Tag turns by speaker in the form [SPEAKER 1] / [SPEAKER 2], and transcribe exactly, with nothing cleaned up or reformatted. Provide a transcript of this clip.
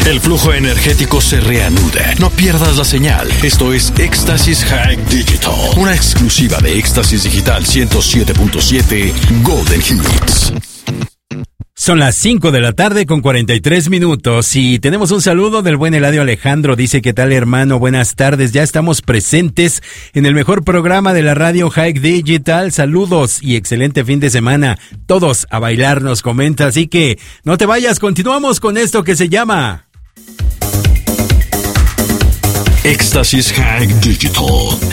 [SPEAKER 1] El flujo energético se reanuda. No pierdas la señal. Esto es Éxtasis High Digital, una exclusiva de Éxtasis Digital ciento siete punto siete Golden Hits.
[SPEAKER 2] Son las cinco de la tarde con cuarenta y tres minutos y tenemos un saludo del buen Eladio Alejandro. Dice: ¿qué tal, hermano? Buenas tardes. Ya estamos presentes en el mejor programa de la radio High Digital. Saludos y excelente fin de semana. Todos a bailar, nos comenta. Así que no te vayas, continuamos con esto que se llama
[SPEAKER 1] Éxtasis High Digital,